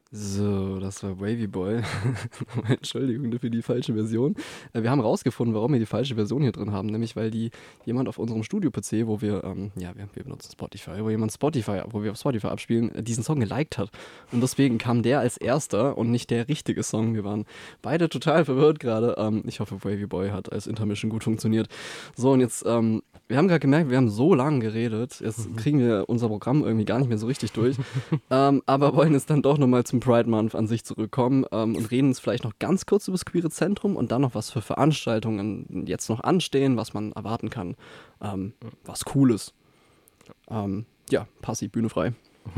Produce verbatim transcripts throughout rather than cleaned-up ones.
So, das war Wavy Boy. Entschuldigung für die falsche Version. Äh, wir haben rausgefunden, warum wir die falsche Version hier drin haben, nämlich weil die jemand auf unserem Studio-P C, wo wir, ähm, ja, wir, wir benutzen Spotify, wo jemand Spotify, wo wir auf Spotify abspielen, äh, diesen Song geliked hat. Und deswegen kam der als erster und nicht der richtige Song. Wir waren beide total verwirrt gerade. Ähm, ich hoffe, Wavy Boy hat als Intermission gut funktioniert. So, und jetzt, ähm, wir haben gerade gemerkt, wir haben so lange geredet. Jetzt kriegen wir unser Programm irgendwie gar nicht mehr so richtig durch. ähm, aber wollen jetzt dann doch nochmal zum Pride Month an sich zurückkommen ähm, und reden uns vielleicht noch ganz kurz über das Queere Zentrum und dann noch, was für Veranstaltungen jetzt noch anstehen, was man erwarten kann, ähm, was Cooles. Ähm, ja, Passi, Bühne frei.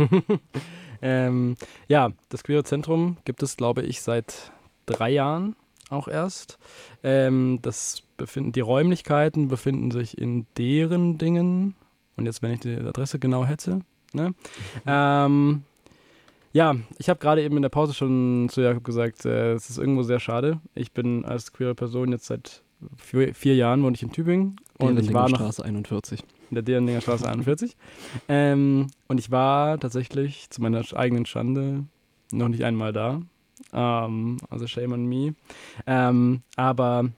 ähm, ja, das Queere Zentrum gibt es, glaube ich, seit drei Jahren auch erst. Ähm, das befinden, die Räumlichkeiten befinden sich in deren Dingen. Und jetzt, wenn ich die Adresse genau hätte. Ne? ähm, ja, ich habe gerade eben in der Pause schon zu Jakob gesagt, äh, es ist irgendwo sehr schade. Ich bin als queere Person jetzt seit vier, vier Jahren wohne ich in Tübingen. Und ich war noch Straße einundvierzig. In der Derendinger Straße einundvierzig. ähm, und ich war tatsächlich zu meiner eigenen Schande noch nicht einmal da. Ähm, also shame on me. Ähm, aber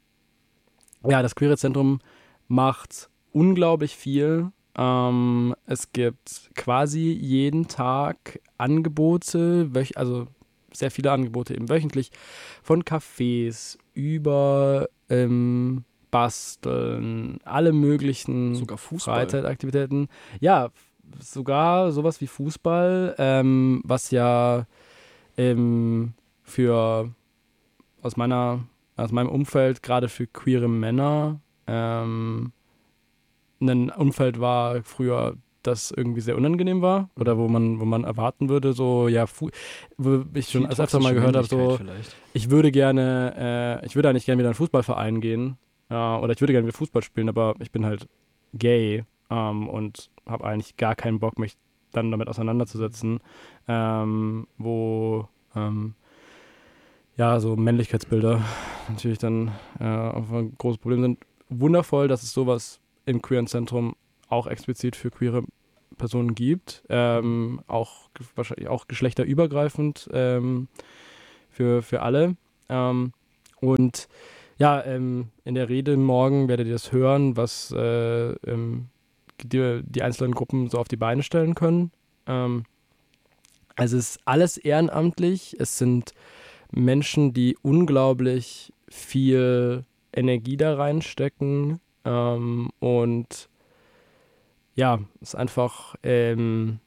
ja, das Queere Zentrum macht unglaublich viel. Ähm, es gibt quasi jeden Tag Angebote, wöch- also sehr viele Angebote eben wöchentlich, von Cafés über ähm, Basteln, alle möglichen Sogar Fußball. Freizeitaktivitäten. Ja, f- sogar sowas wie Fußball, ähm, was ja ähm, für aus meiner aus meinem Umfeld, gerade für queere Männer, ähm, ein Umfeld war früher, das irgendwie sehr unangenehm war oder wo man, wo man erwarten würde, so, ja, Fu- wo ich schon Viel als öfter mal toxische gehört habe, so, Männlichkeit vielleicht. ich würde gerne, äh, ich würde eigentlich gerne wieder in einen Fußballverein gehen, äh, oder ich würde gerne wieder Fußball spielen, aber ich bin halt gay, ähm, und habe eigentlich gar keinen Bock, mich dann damit auseinanderzusetzen, ähm, wo, ähm, ja, so Männlichkeitsbilder natürlich dann äh, auch ein großes Problem sind. Wundervoll, dass es sowas im Queeren Zentrum auch explizit für queere Personen gibt, ähm, auch ge- wahrscheinlich auch geschlechterübergreifend ähm, für, für alle. Ähm, und ja, ähm, in der Rede morgen werdet ihr das hören, was äh, ähm, die, die einzelnen Gruppen so auf die Beine stellen können. Ähm, also es ist alles ehrenamtlich. Es sind Menschen, die unglaublich viel Energie da reinstecken, ähm, und ja, es ist einfach, ähm,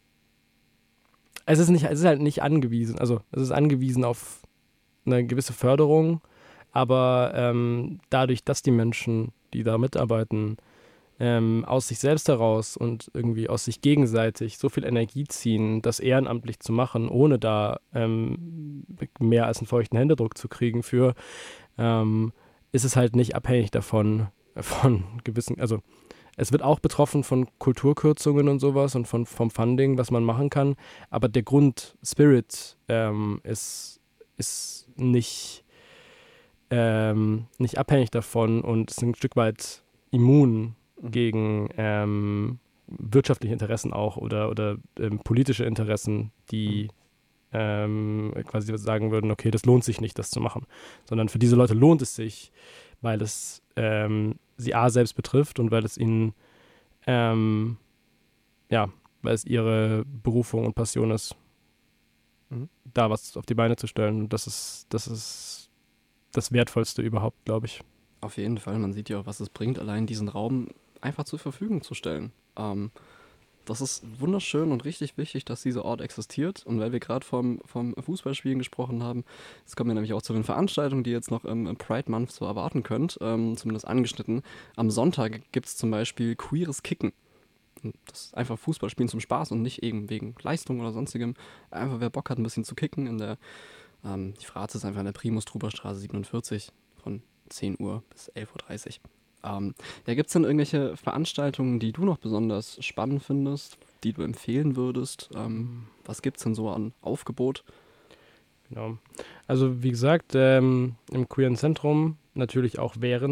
es ist nicht, es ist halt nicht angewiesen, also es ist angewiesen auf eine gewisse Förderung, aber ähm, dadurch, dass die Menschen, die da mitarbeiten, ähm, aus sich selbst heraus und irgendwie aus sich gegenseitig so viel Energie ziehen, das ehrenamtlich zu machen, ohne da ähm, mehr als einen feuchten Händedruck zu kriegen für, ähm, ist es halt nicht abhängig davon, von gewissen, also es wird auch betroffen von Kulturkürzungen und sowas und von, vom Funding, was man machen kann, aber der Grundspirit ähm, ist, ist nicht, ähm, nicht abhängig davon und ist ein Stück weit immun gegen ähm, wirtschaftliche Interessen auch oder, oder ähm, politische Interessen, die ähm, quasi sagen würden, okay, das lohnt sich nicht, das zu machen. Sondern für diese Leute lohnt es sich, weil es ähm, sie A selbst betrifft und weil es ihnen, ähm, ja, weil es ihre Berufung und Passion ist, Mhm. da was auf die Beine zu stellen. Und das ist, das ist das Wertvollste überhaupt, glaube ich. Auf jeden Fall, man sieht ja auch, was es bringt, allein diesen Raum einfach zur Verfügung zu stellen. Ähm, das ist wunderschön und richtig wichtig, dass dieser Ort existiert. Und weil wir gerade vom, vom Fußballspielen gesprochen haben, jetzt kommen wir nämlich auch zu den Veranstaltungen, die ihr jetzt noch im Pride Month so erwarten könnt, ähm, zumindest angeschnitten. Am Sonntag gibt es zum Beispiel queeres Kicken. Das ist einfach Fußballspielen zum Spaß und nicht eben wegen Leistung oder sonstigem. Einfach wer Bock hat, ein bisschen zu kicken. In der, ähm, die Fratze ist einfach in der Primus-Truber-Straße siebenundvierzig von zehn Uhr bis elf Uhr dreißig. Ähm, ja, gibt es denn irgendwelche Veranstaltungen, die du noch besonders spannend findest, die du empfehlen würdest? Ähm, was gibt es denn so an Aufgebot? Genau. Also wie gesagt, ähm, im Queeren Zentrum, natürlich auch während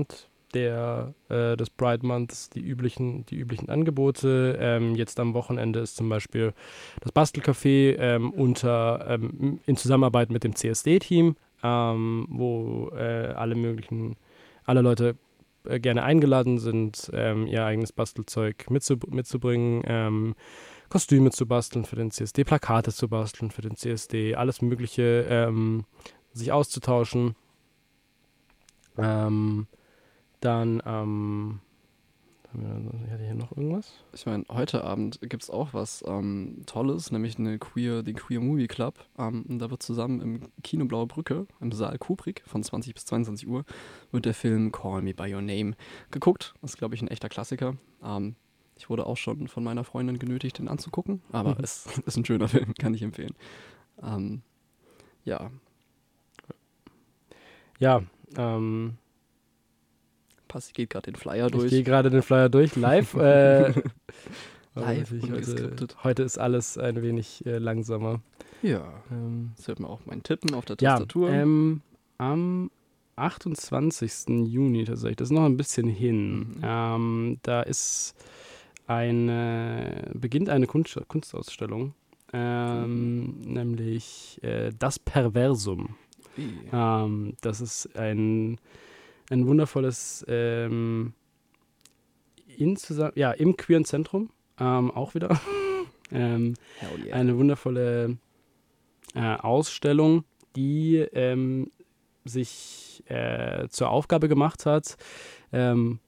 der, äh, des Pride Months die üblichen, die üblichen Angebote. Ähm, jetzt am Wochenende ist zum Beispiel das Bastelcafé ähm, unter, ähm, in Zusammenarbeit mit dem C S D-Team, ähm, wo äh, alle möglichen, alle Leute äh, gerne eingeladen sind, ähm, ihr eigenes Bastelzeug mitzub- mitzubringen, ähm, Kostüme zu basteln für den C S D, Plakate zu basteln für den C S D, alles Mögliche, ähm, sich auszutauschen. Ähm, dann, ähm, ich hatte hier noch irgendwas? Ich meine, heute Abend gibt es auch was ähm, Tolles, nämlich eine Queer, den Queer Movie Club. Ähm, und da wird zusammen im Kino Blaue Brücke, im Saal Kubrick von zwanzig bis zweiundzwanzig Uhr, wird der Film Call Me By Your Name geguckt. Das ist, glaube ich, ein echter Klassiker. Ähm, ich wurde auch schon von meiner Freundin genötigt, den anzugucken, aber Mhm. es ist ein schöner Film, kann ich empfehlen. Ähm, ja, Ja, ähm, Passi geht gerade den Flyer ich durch. gehe gerade den Flyer durch, live. Äh, Live ich und heute, geskriptet. heute ist alles ein wenig äh, langsamer. Ja, Ähm, das hört man auch mein Tippen auf der ja, Tastatur. ähm, am achtundzwanzigsten Juni tatsächlich, das ist noch ein bisschen hin. Mhm. Ähm, da ist eine, beginnt eine Kunst, Kunstausstellung, ähm, nämlich äh, Das Perversum. Ih. Ähm, das ist ein, ein wundervolles, ähm, in zusammen, ja, im queeren Zentrum, ähm, auch wieder. ähm, Hell yeah. eine wundervolle äh, Ausstellung, die ähm, sich äh, zur Aufgabe gemacht hat, ähm,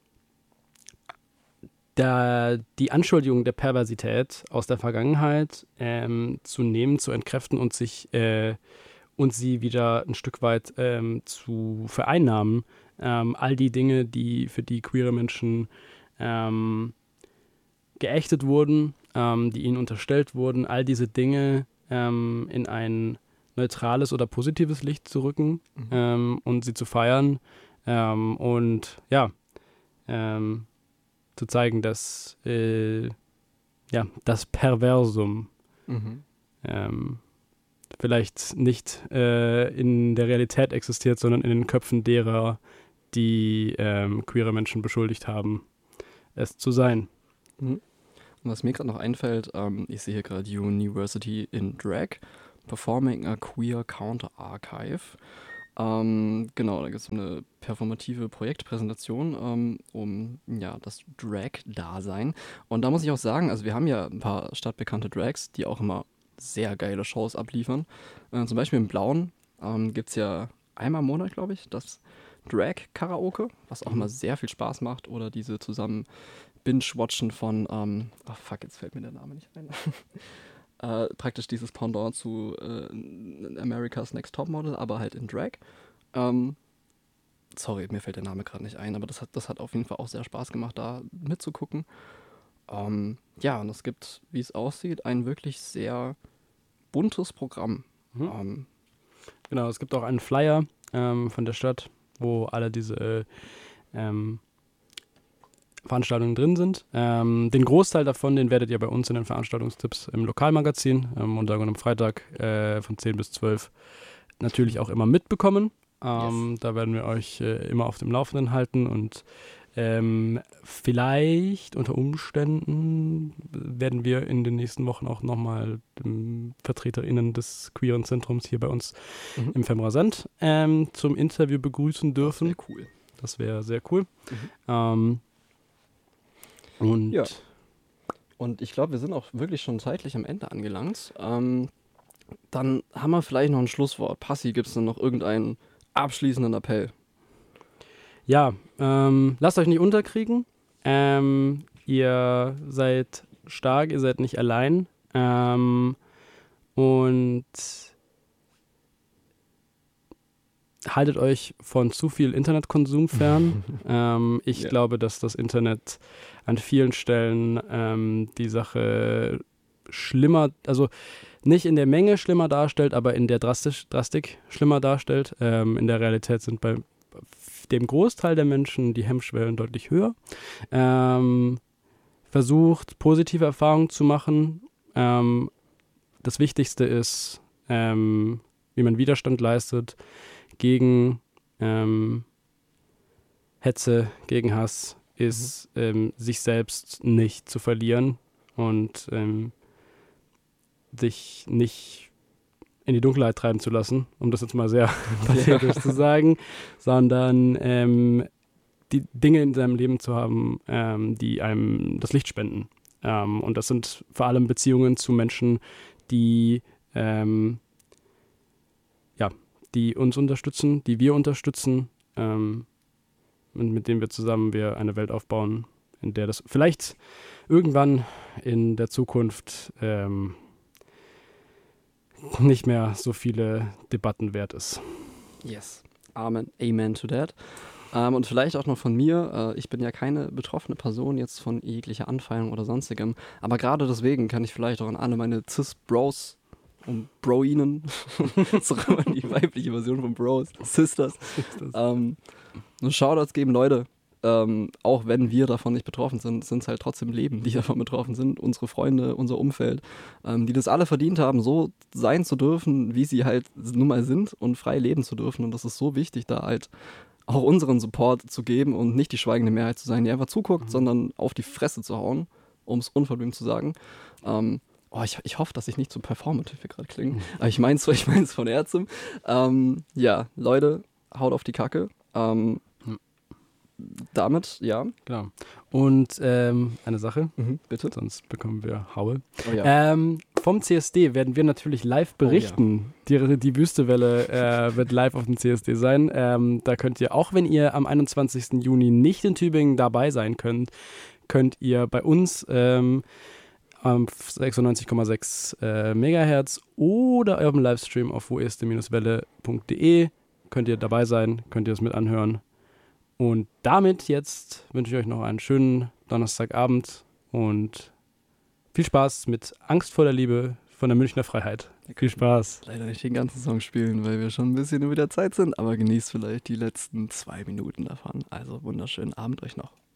da die Anschuldigung der Perversität aus der Vergangenheit ähm, zu nehmen, zu entkräften und sich äh, und sie wieder ein Stück weit ähm, zu vereinnahmen. Ähm, all die Dinge, die für die queere Menschen ähm, geächtet wurden, ähm, die ihnen unterstellt wurden, all diese Dinge ähm, in ein neutrales oder positives Licht zu rücken Mhm. ähm, und sie zu feiern ähm, und ja, ähm, zu zeigen, dass äh, ja, das Perversum Mhm. ähm, vielleicht nicht äh, in der Realität existiert, sondern in den Köpfen derer, die ähm, queere Menschen beschuldigt haben, es zu sein. Mhm. Und was mir gerade noch einfällt, ähm, ich sehe hier gerade University in Drag, Performing a Queer Counter Archive. Ähm, genau, da gibt es eine performative Projektpräsentation ähm, um ja, das Drag-Dasein. Und da muss ich auch sagen, also wir haben ja ein paar stadtbekannte Drags, die auch immer sehr geile Shows abliefern. Äh, zum Beispiel im Blauen ähm, gibt es ja einmal im Monat, glaube ich, das Drag-Karaoke, was auch Mhm. immer sehr viel Spaß macht. Oder diese zusammen Binge-Watchen von, ähm, ach fuck, jetzt fällt mir der Name nicht ein. äh, praktisch dieses Pendant zu äh, America's Next Topmodel, aber halt in Drag. Ähm, sorry, mir fällt der Name gerade nicht ein, aber das hat, das hat auf jeden Fall auch sehr Spaß gemacht, da mitzugucken. Ähm, ja, und es gibt, wie es aussieht, ein wirklich sehr buntes Programm. Mhm. Ähm, Genau, es gibt auch einen Flyer ähm, von der Stadt, wo alle diese äh, ähm, Veranstaltungen drin sind. Ähm, den Großteil davon, den werdet ihr bei uns in den Veranstaltungstipps im Lokalmagazin am Montag und am Freitag äh, von zehn bis zwölf natürlich auch immer mitbekommen. Ähm, Yes. Da werden wir euch äh, immer auf dem Laufenden halten und ähm, vielleicht unter Umständen werden wir in den nächsten Wochen auch nochmal ähm, VertreterInnen des queeren Zentrums hier bei uns Mhm. im Femrasant ähm, zum Interview begrüßen Das dürfen. wäre cool. Das wäre sehr cool. Mhm. Ähm, und Ja. Und ich glaube, wir sind auch wirklich schon zeitlich am Ende angelangt. Ähm, dann haben wir vielleicht noch ein Schlusswort. Passi, gibt es denn noch irgendeinen abschließenden Appell? ja, ähm, lasst euch nicht unterkriegen. Ähm, ihr seid stark, ihr seid nicht allein. Ähm, und haltet euch von zu viel Internetkonsum fern. ähm, ich Ja. glaube, dass das Internet an vielen Stellen ähm, die Sache schlimmer, also nicht in der Menge schlimmer darstellt, aber in der Drastisch, Drastik schlimmer darstellt. Ähm, in der Realität sind bei dem Großteil der Menschen die Hemmschwellen deutlich höher. Ähm, versucht, positive Erfahrungen zu machen. Ähm, das Wichtigste ist, ähm, wie man Widerstand leistet gegen ähm, Hetze, gegen Hass ist, mhm. ähm, sich selbst nicht zu verlieren und ähm, sich nicht in die Dunkelheit treiben zu lassen, um das jetzt mal sehr pathetisch zu sagen, sondern ähm, die Dinge in seinem Leben zu haben, ähm, die einem das Licht spenden. Ähm, und das sind vor allem Beziehungen zu Menschen, die, ähm, ja, die uns unterstützen, die wir unterstützen, ähm, und mit denen wir zusammen wir eine Welt aufbauen, in der das vielleicht irgendwann in der Zukunft ähm, nicht mehr so viele Debatten wert ist. Yes. Amen. Amen to that. Ähm, und vielleicht auch noch von mir, äh, ich bin ja keine betroffene Person jetzt von jeglicher Anfeindung oder sonstigem, aber gerade deswegen kann ich vielleicht auch an alle meine Cis-Bros und Broinen, so immer die weibliche Version von Bros, Sisters, ähm, nur Shoutouts geben, Leute. Ähm, auch wenn wir davon nicht betroffen sind, sind es halt trotzdem Leben, die davon betroffen sind, unsere Freunde, unser Umfeld, ähm, die das alle verdient haben, so sein zu dürfen, wie sie halt nun mal sind und frei leben zu dürfen. Und das ist so wichtig, da halt auch unseren Support zu geben und nicht die schweigende Mehrheit zu sein, die einfach zuguckt, mhm. sondern auf die Fresse zu hauen, um es unverblümt zu sagen. Ähm, oh, ich, ich hoffe, dass ich nicht zu performative gerade klinge, mhm. aber ich meine es ich mein's von Herzen. Ähm, ja, Leute, haut auf die Kacke. Ähm, Damit, ja. Genau. Und ähm, eine Sache, mhm, bitte. Sonst bekommen wir Haue. Oh, ja. ähm, vom C S D werden wir natürlich live berichten. Oh, ja. Die, die Wüstewelle äh, wird live auf dem C S D sein. Ähm, da könnt ihr, auch wenn ihr am einundzwanzigsten Juni nicht in Tübingen dabei sein könnt, könnt ihr bei uns ähm, am sechsundneunzig Komma sechs äh, Megahertz oder eurem Livestream auf wo ist die Welle punkt de könnt ihr dabei sein, könnt ihr das mit anhören. Und damit jetzt wünsche ich euch noch einen schönen Donnerstagabend und viel Spaß mit Angst vor der Liebe von der Münchner Freiheit. Viel Spaß. Leider nicht den ganzen Song spielen, weil wir schon ein bisschen über der Zeit sind, aber genießt vielleicht die letzten zwei Minuten davon. Also wunderschönen Abend euch noch.